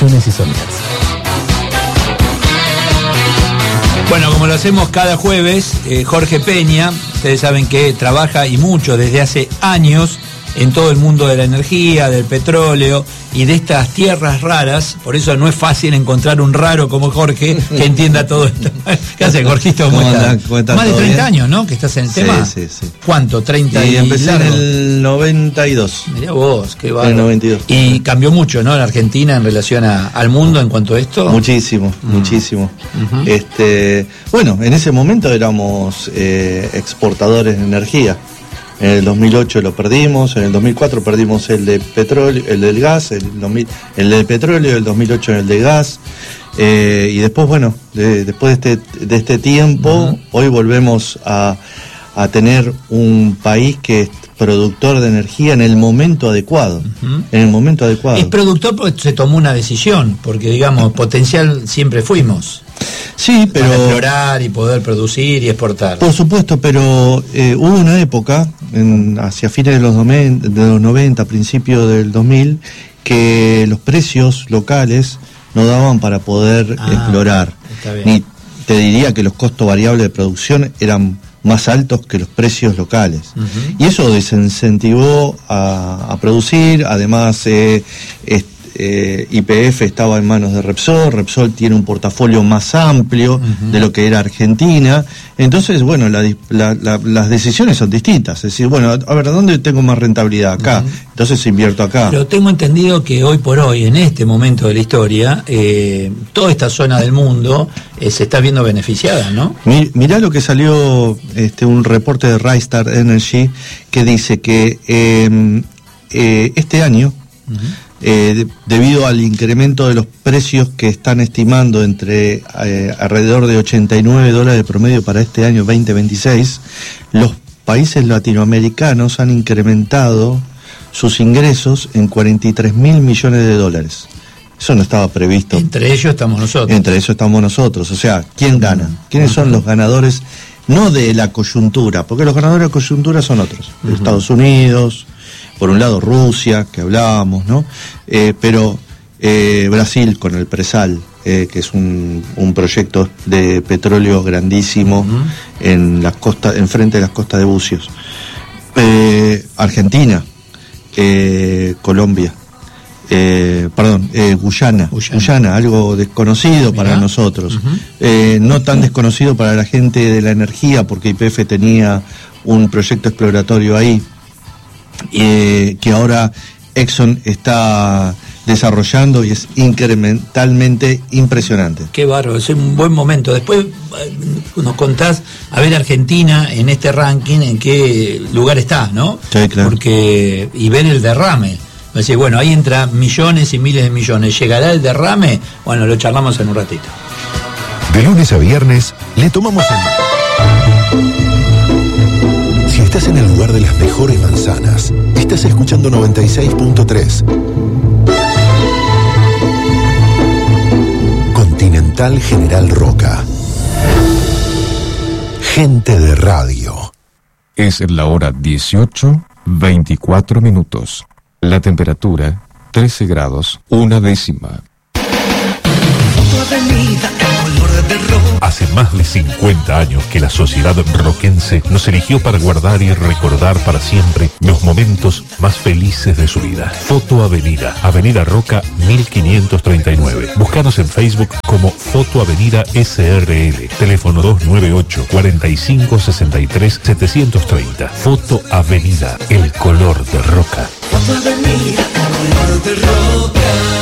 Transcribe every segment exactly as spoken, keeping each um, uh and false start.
Millones y Somiers. Bueno, como lo hacemos cada jueves, eh, Jorge Peña, ustedes saben que trabaja y mucho desde hace años en todo el mundo de la energía, del petróleo y de estas tierras raras. Por eso no es fácil encontrar un raro como Jorge que entienda todo esto. ¿Qué hace, Jorgito? ¿Cómo, ¿Cómo estás? ¿Cómo estás? Más de treinta bien? Años, ¿no? Que estás en el sí, tema. Sí, sí, sí. ¿Cuánto? treinta y, y empecé largo. En el noventa y dos. Mirá vos, qué bárbaro. En el noventa y dos. Y cambió mucho, ¿no? En Argentina en relación a, al mundo en cuanto a esto. Muchísimo, mm. muchísimo. Uh-huh. Este, bueno, en ese momento éramos eh, exportadores de energía. En el dos mil ocho lo perdimos, en el dos mil cuatro perdimos el de petróleo, el del gas, el, dos mil, el del petróleo, el dos mil ocho el de gas, eh, y después, bueno, de, después de este, de este tiempo, uh-huh. hoy volvemos a, a tener un país que es productor de energía en el momento adecuado, uh-huh. en el momento adecuado. Es productor porque se tomó una decisión, porque digamos, potencial siempre fuimos. Sí, pero... Para explorar y poder producir y exportar. Por supuesto, pero eh, hubo una época, en, hacia fines de los, de los noventa, principios del dos mil, que los precios locales no daban para poder ah, explorar. Está bien. Ni te diría que los costos variables de producción eran más altos que los precios locales. Uh-huh. Y eso desincentivó a, a producir, además... Eh, este, Eh, Y P F estaba en manos de Repsol, Repsol tiene un portafolio más amplio uh-huh. de lo que era Argentina, entonces bueno, la, la, la, las decisiones son distintas, es decir, bueno, a ver, ¿dónde tengo más rentabilidad? Acá, uh-huh. entonces invierto acá. Pero tengo entendido que hoy por hoy, en este momento de la historia, eh, toda esta zona del mundo eh, se está viendo beneficiada, ¿no? Mirá lo que salió este, un reporte de Rystad Energy que dice que eh, eh, este año uh-huh. Eh, de, debido al incremento de los precios que están estimando entre eh, alrededor de ochenta y nueve dólares de promedio para este año veinte veintiséis, los países latinoamericanos han incrementado sus ingresos en cuarenta y tres mil millones de dólares. Eso no estaba previsto. Entre ellos estamos nosotros. Entre ellos estamos nosotros. O sea, ¿quién gana? ¿Quiénes uh-huh. son los ganadores? No de la coyuntura, porque los ganadores de la coyuntura son otros. Uh-huh. Estados Unidos... Por un lado Rusia, que hablábamos, ¿no? Eh, pero eh, Brasil con el Presal, eh, que es un, un proyecto de petróleo grandísimo uh-huh. en las costas, enfrente de las costas de Bucios. Eh, Argentina, eh, Colombia, eh, perdón, eh, Guyana, Guyana, Guyana, algo desconocido Mirá. Para nosotros, uh-huh. eh, no tan desconocido para la gente de la energía, porque Y P F tenía un proyecto exploratorio ahí. Eh, que ahora Exxon está desarrollando y es incrementalmente impresionante. Qué bárbaro, es un buen momento. Después nos contás, a ver Argentina en este ranking, en qué lugar está, ¿no? Sí, claro. Porque, y ver el derrame. Decir, bueno, ahí entra millones y miles de millones. ¿Llegará el derrame? Bueno, lo charlamos en un ratito. De lunes a viernes, le tomamos el... Si estás en el lugar de las mejores manzanas, estás escuchando noventa y seis punto tres. Continental General Roca. Gente de radio. Es la hora dieciocho, veinticuatro minutos. La temperatura, trece grados, una décima. Hace más de cincuenta años que la sociedad roquense nos eligió para guardar y recordar para siempre los momentos más felices de su vida. Foto Avenida, Avenida Roca mil quinientos treinta y nueve. Búscanos en Facebook como Foto Avenida S R L. Teléfono dos nueve ocho, cuatro cinco, seis tres, siete tres cero. Foto Avenida, el color de Roca. Foto Avenida, el color de Roca.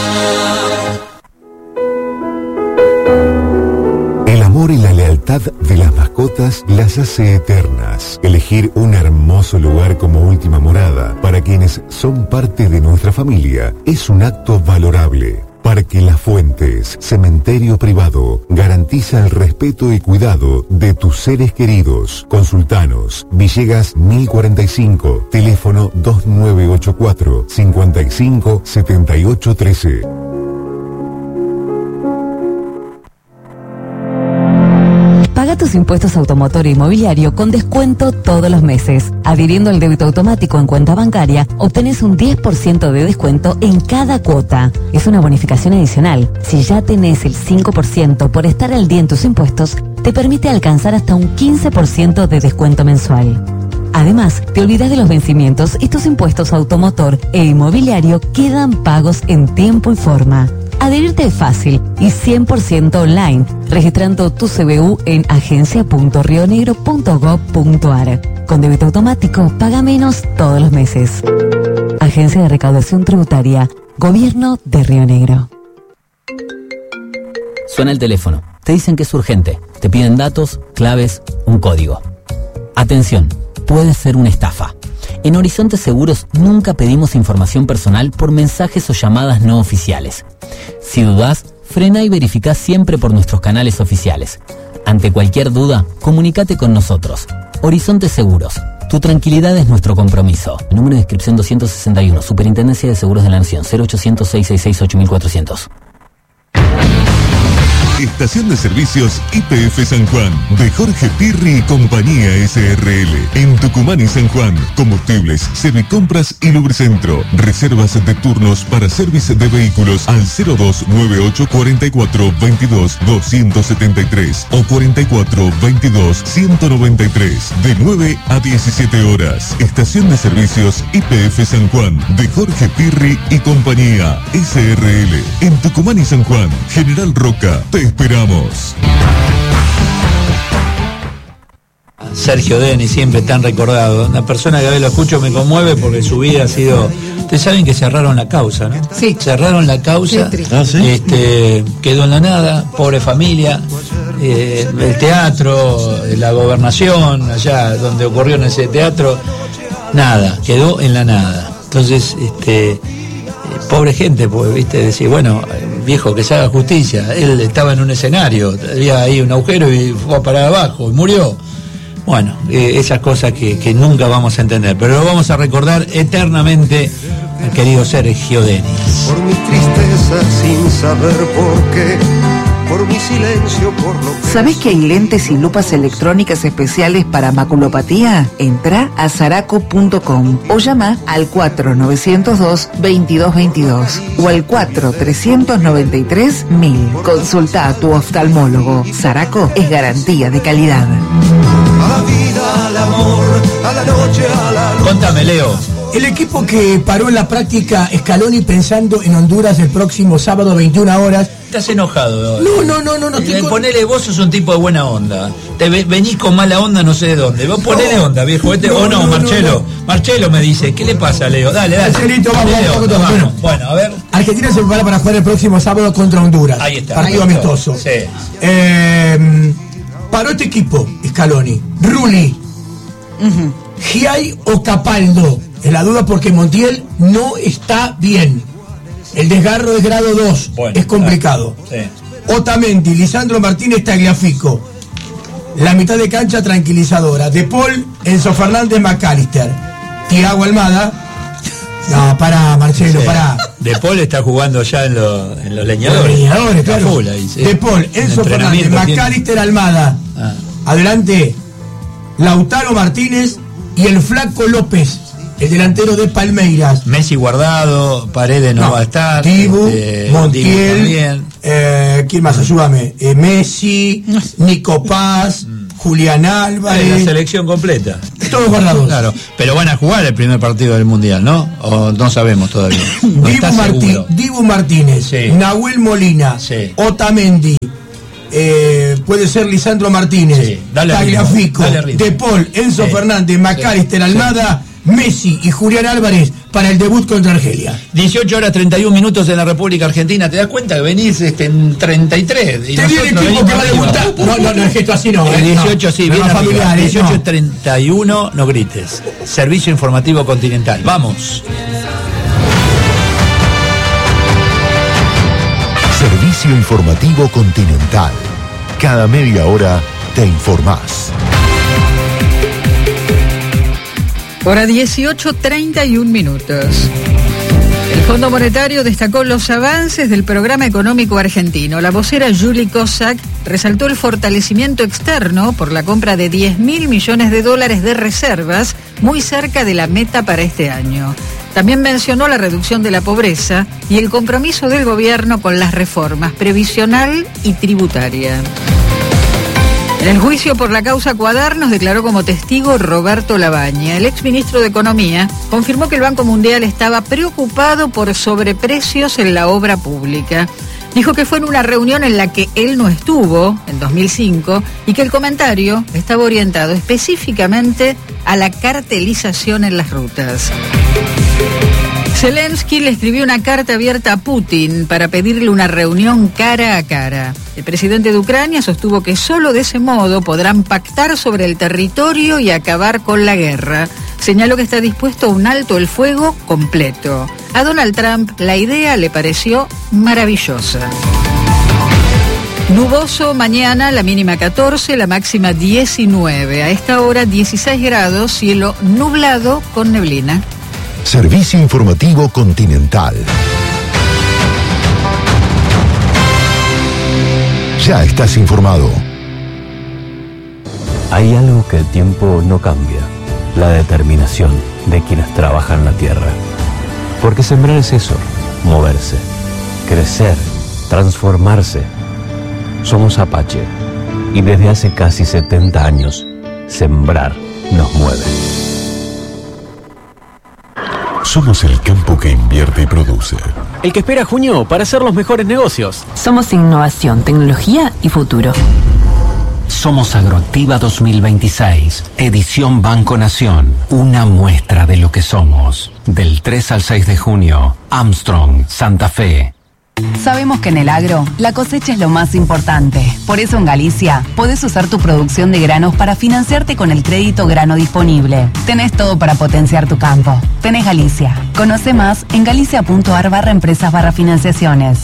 El amor y la lealtad de las mascotas las hace eternas. Elegir un hermoso lugar como última morada para quienes son parte de nuestra familia es un acto valorable. Parque Las Fuentes, cementerio privado, garantiza el respeto y cuidado de tus seres queridos. Consultanos, Villegas mil cuarenta y cinco, teléfono dos nueve ocho cuatro, cinco cinco, siete ocho uno tres. Paga tus impuestos automotor e inmobiliario con descuento todos los meses. Adhiriendo al débito automático en cuenta bancaria, obtenés un diez por ciento de descuento en cada cuota. Es una bonificación adicional. Si ya tenés el cinco por ciento por estar al día en tus impuestos, te permite alcanzar hasta un quince por ciento de descuento mensual. Además, te olvidas de los vencimientos y tus impuestos automotor e inmobiliario quedan pagos en tiempo y forma. Adherirte es fácil y cien por ciento online, registrando tu C B U en agencia punto rionegro punto gob punto ar. Con débito automático, paga menos todos los meses. Agencia de Recaudación Tributaria, Gobierno de Río Negro. Suena el teléfono. Te dicen que es urgente. Te piden datos, claves, un código. Atención, puede ser una estafa. En Horizonte Seguros nunca pedimos información personal por mensajes o llamadas no oficiales. Si dudás, frena y verificá siempre por nuestros canales oficiales. Ante cualquier duda, comunícate con nosotros. Horizonte Seguros. Tu tranquilidad es nuestro compromiso. Número de inscripción doscientos sesenta y uno, Superintendencia de Seguros de la Nación, cero ochocientos, seiscientos sesenta y seis, ocho mil cuatrocientos. Estación de Servicios Y P F San Juan, de Jorge Pirri y Compañía S R L. En Tucumán y San Juan, combustibles, servicompras y lubricentro. Reservas de turnos para servicio de vehículos al cero dos nueve ocho cuatro cuatro veintidós doscientos setenta y tres o cuarenta y cuatro veintidós ciento noventa y tres, de nueve a diecisiete horas. Estación de Servicios Y P F San Juan, de Jorge Pirri y Compañía S R L. En Tucumán y San Juan, General Roca, te esperamos. Sergio Denis, siempre tan recordado, una persona que a veces lo escucho me conmueve porque su vida ha sido... Ustedes saben que cerraron la causa, ¿no? Sí. Cerraron la causa, ¿Ah, sí? este, quedó en la nada, pobre familia, eh, el teatro, la gobernación, allá donde ocurrió en ese teatro, nada, quedó en la nada. Entonces, este, eh, pobre gente, pues, viste, decir, bueno, viejo, que se haga justicia. Él estaba en un escenario, había ahí un agujero y fue a parar abajo y murió. Bueno, eh, esas cosas que, que nunca vamos a entender, pero lo vamos a recordar eternamente al querido Sergio Denis. Por mi tristeza sin saber por qué, por mi silencio, por lo que... ¿Sabés que hay lentes y lupas electrónicas especiales para maculopatía? Entra a zaraco punto com o llama al cuatro nueve cero dos, veintidós veintidós o al cuatro tres nueve tres, mil. Consulta a tu oftalmólogo. Zaraco es garantía de calidad. A la vida, al amor, a la noche, a la luz. Contame, Leo. El equipo que paró en la práctica Scaloni pensando en Honduras el próximo sábado veintiuna horas. Estás enojado. No, no, no, no, no. Eh, ponele, vos sos un tipo de buena onda. Te ve, venís con mala onda no sé de dónde. Vos ponele no, onda, viejo. Este, no, o no, no, Marcelo. No, no. Marcelo me dice, ¿qué le pasa, Leo? Dale, dale. Marcelito, vamos, Leo, vamos, vamos, bueno, bueno, a ver. Argentina se prepara para jugar el próximo sábado contra Honduras. Ahí está. Partido ahí amistoso. Sí. Eh, paró este equipo, Scaloni. Rulli. Uh-huh. Giai o Capaldo. Es la duda porque Montiel no está bien. El desgarro es grado dos. Bueno, es complicado. Claro. Sí. Otamendi, Lisandro Martínez, Tagliafico. La mitad de cancha tranquilizadora. De Paul, Enzo Fernández, McAllister. Thiago Almada. No, pará, Marcelo, sí. pará. De Paul está jugando ya en, lo, en los leñadores. Los leñadores, claro. Full ahí, sí. De Paul, Enzo Fernández, McAllister, tiene... Almada. Ah. Adelante, Lautaro Martínez y el Flaco López. El delantero de Palmeiras. Messi guardado, Paredes no, no va a estar. Dibu, eh, Montiel, Dibu eh, ¿quién más? Ayúdame. Eh, Messi, Nico Paz, Julián Álvarez. La selección completa. Todos guardados. Claro, pero van a jugar el primer partido del Mundial, ¿no? O no sabemos todavía. No Dibu, Martí, Dibu Martínez, sí. Nahuel Molina, sí. Otamendi. Eh, puede ser Lisandro Martínez, sí. Tagliafico, De Paul, Enzo sí. Fernández, McAllister, sí. Almada, sí. Messi y Julián Álvarez para el debut contra Argelia. dieciocho horas treinta y un minutos en la República Argentina. ¿Te das cuenta que venís este, en treinta y tres? Y ¿te viene el equipo que va a debutar? No, no, no, es que esto así no. El dieciocho no, sí, bien familiar. dieciocho treinta y uno, no grites. Servicio Informativo Continental. Vamos. Servicio Informativo Continental. Cada media hora te informás. Hora dieciocho treinta y un minutos. El Fondo Monetario destacó los avances del programa económico argentino. La vocera Julie Kozak resaltó el fortalecimiento externo por la compra de diez mil millones de dólares de reservas, muy cerca de la meta para este año. También mencionó la reducción de la pobreza y el compromiso del gobierno con las reformas previsional y tributaria. En el juicio por la causa Cuadernos declaró como testigo Roberto Labaña. El exministro de Economía confirmó que el Banco Mundial estaba preocupado por sobreprecios en la obra pública. Dijo que fue en una reunión en la que él no estuvo, en dos mil cinco, y que el comentario estaba orientado específicamente a la cartelización en las rutas. Zelensky le escribió una carta abierta a Putin para pedirle una reunión cara a cara. El presidente de Ucrania sostuvo que solo de ese modo podrán pactar sobre el territorio y acabar con la guerra. Señaló que está dispuesto a un alto el fuego completo. A Donald Trump la idea le pareció maravillosa. Nuboso mañana, la mínima catorce, la máxima diecinueve. A esta hora dieciséis grados, cielo nublado con neblina. Servicio Informativo Continental. Ya estás informado. Hay algo que el tiempo no cambia: la determinación de quienes trabajan la tierra. Porque sembrar es eso, moverse, crecer, transformarse. Somos Apache y desde hace casi setenta años, sembrar nos mueve. Somos el campo que invierte y produce. El que espera junio para hacer los mejores negocios. Somos innovación, tecnología y futuro. Somos Agroactiva dos mil veintiséis, edición Banco Nación. Una muestra de lo que somos. Del tres al seis de junio, Armstrong, Santa Fe. Sabemos que en el agro, la cosecha es lo más importante. Por eso en Galicia, podés usar tu producción de granos para financiarte con el crédito grano disponible. Tenés todo para potenciar tu campo. Tenés Galicia. Conoce más en galicia.ar barra empresas barra financiaciones.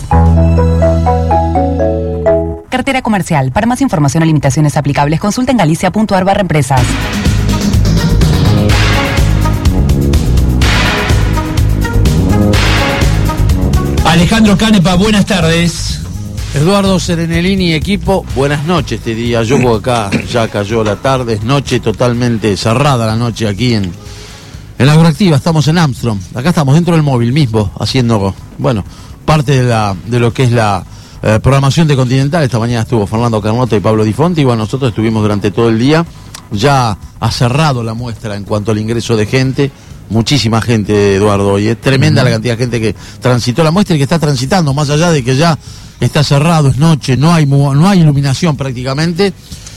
Cartera comercial. Para más información o limitaciones aplicables, consulta en galicia.ar barra empresas. Alejandro Canepa, buenas tardes. Eduardo Serenelini, equipo, buenas noches, te diría yo, porque acá ya cayó la tarde, es noche totalmente cerrada la noche aquí en, en la Agroactiva, estamos en Armstrong, acá estamos dentro del móvil mismo, haciendo, bueno, parte de, la, de lo que es la eh, programación de Continental. Esta mañana estuvo Fernando Carnota y Pablo Di Fonti, y bueno, nosotros estuvimos durante todo el día, ya ha cerrado la muestra en cuanto al ingreso de gente. Muchísima gente, Eduardo, y es tremenda la cantidad de gente que transitó la muestra y que está transitando, más allá de que ya está cerrado, es noche, no hay no hay iluminación prácticamente.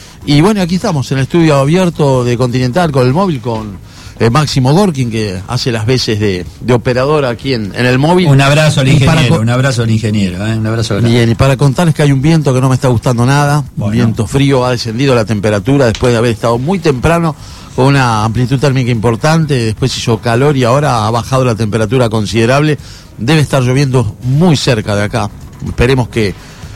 Y bueno, aquí estamos en el estudio abierto de Continental con el móvil, con eh, Máximo Gorkin, que hace las veces de, de operador aquí en, en el móvil. Un abrazo al ingeniero, para, un abrazo al ingeniero, ¿eh? un abrazo grande. Bien, y para contarles que hay un viento que no me está gustando nada, bueno. Un viento frío, ha descendido la temperatura después de haber estado muy temprano con una amplitud térmica importante, después hizo calor y ahora ha bajado la temperatura considerable. Debe estar lloviendo muy cerca de acá. Esperemos que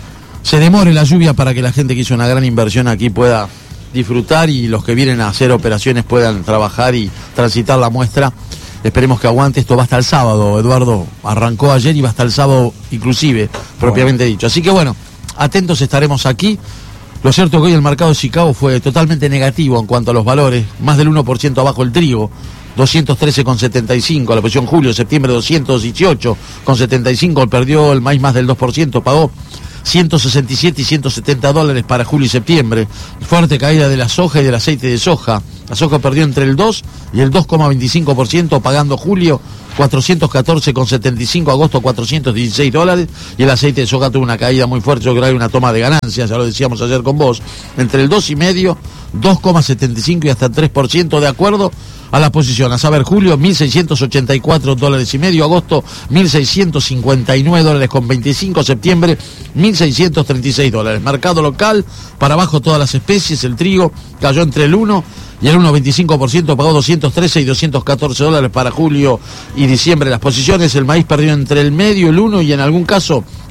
se demore la lluvia para que la gente que hizo una gran inversión aquí pueda disfrutar y los que vienen a hacer operaciones puedan trabajar y transitar la muestra. Esperemos que aguante. Esto va hasta el sábado, Eduardo. Arrancó ayer y va hasta el sábado inclusive, propiamente dicho. Así que bueno, atentos estaremos aquí. Lo cierto es que hoy el mercado de Chicago fue totalmente negativo en cuanto a los valores, más del uno por ciento abajo el trigo, doscientos trece con setenta y cinco, la posición julio, septiembre doscientos dieciocho con setenta y cinco, perdió el maíz más del dos por ciento, pagó ciento sesenta y siete y ciento setenta dólares para julio y septiembre. Fuerte caída de la soja y del aceite de soja. La soja perdió entre el dos y el dos coma veinticinco por ciento, pagando julio cuatrocientos catorce con setenta y cinco, agosto cuatrocientos dieciséis dólares, y el aceite de soja tuvo una caída muy fuerte. Yo creo que hay una toma de ganancias, ya lo decíamos ayer con vos, entre el dos y medio, dos coma setenta y cinco y hasta el tres por ciento, de acuerdo a la posición. A saber, julio mil seiscientos ochenta y cuatro dólares y medio, agosto mil seiscientos cincuenta y nueve dólares con veinticinco, septiembre mil seiscientos treinta y seis dólares. Mercado local, para abajo todas las especies, el trigo cayó entre el uno y el uno coma veinticinco por ciento, pagó doscientos trece y doscientos catorce dólares para julio y diciembre. Las posiciones, el maíz perdió entre el medio, el uno y en algún caso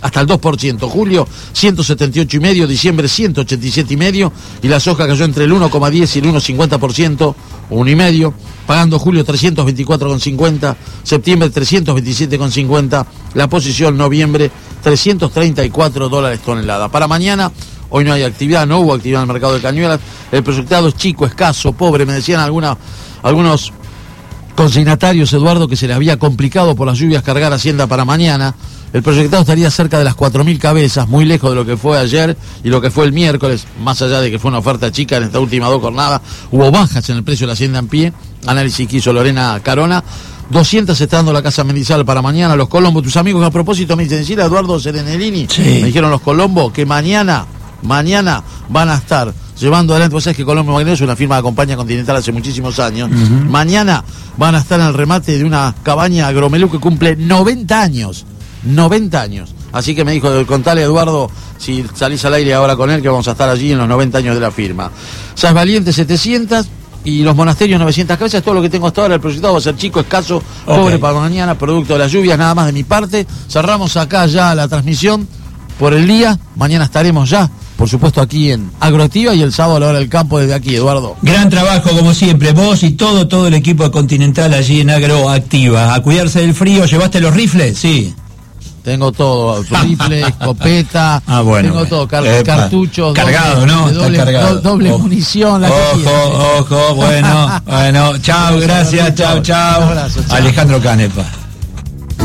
hasta el dos por ciento. Julio, ciento setenta y ocho y medio, diciembre, ciento ochenta y siete y medio, y la soja cayó entre el uno coma diez y el uno coma cincuenta por ciento, uno y medio, pagando julio trescientos veinticuatro coma cincuenta, septiembre trescientos veintisiete coma cincuenta, la posición noviembre trescientos treinta y cuatro dólares tonelada. Para mañana, hoy no hay actividad, no hubo actividad en el mercado de cañuelas, el proyectado es chico, escaso, pobre, me decían alguna, algunos consignatarios, Eduardo, que se les había complicado por las lluvias cargar Hacienda para mañana. El proyectado estaría cerca de las cuatro mil cabezas, muy lejos de lo que fue ayer y lo que fue el miércoles, más allá de que fue una oferta chica en esta última dos jornadas. Hubo bajas en el precio de la Hacienda en pie, análisis que hizo Lorena Carona. doscientos está dando la Casa Mendizal para mañana. Los Colombos, tus amigos, a propósito, me dicen, decir a Eduardo Serenelini, sí. Me dijeron los Colombos que mañana, mañana van a estar llevando adelante. Vos sabés que Colombo Magnero es una firma de compañía continental hace muchísimos años. Uh-huh. Mañana van a estar en el remate de una cabaña Agromelú que cumple noventa años. noventa años. Así que me dijo, contale a Eduardo, si salís al aire ahora con él, que vamos a estar allí en los noventa años de la firma. Sas Valiente setecientas y los monasterios novecientas cabezas. Todo lo que tengo hasta ahora, el proyectado va a ser chico, escaso, okay. Pobre para mañana, producto de las lluvias, nada más de mi parte. Cerramos acá ya la transmisión por el día. Mañana estaremos ya, por supuesto, aquí en Agroactiva, y el sábado a la hora del campo desde aquí, Eduardo. Gran trabajo, como siempre, vos y todo, todo el equipo de Continental allí en Agroactiva. A cuidarse del frío. ¿Llevaste los rifles? Sí. Tengo todo, rifle, escopeta, ah, bueno, tengo todo, car epa, cartuchos, cargado, doble, ¿no? doble, Está cargado. Do doble ojo, munición, la ojo, ojo, bueno, bueno, chao, gracias, chao, chao. Abrazo, chao. Alejandro Canepa.